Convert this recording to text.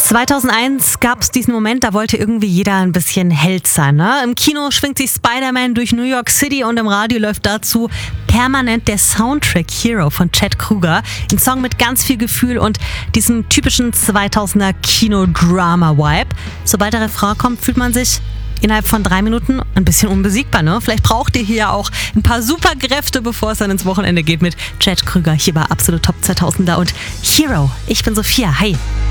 2001 gab es diesen Moment, da wollte irgendwie jeder ein bisschen Held sein. Ne? Im Kino schwingt sich Spider-Man durch New York City und im Radio läuft dazu permanent der Soundtrack Hero von Chad Kroeger. Ein Song mit ganz viel Gefühl und diesem typischen 2000er Kino-Drama-Vibe. Sobald der Refrain kommt, fühlt man sich innerhalb von 3 Minuten ein bisschen unbesiegbar. Ne? Vielleicht braucht ihr hier auch ein paar Superkräfte, bevor es dann ins Wochenende geht mit Chad Kroeger. Hier war absolut Top 2000er und Hero. Ich bin Sophia. Hi.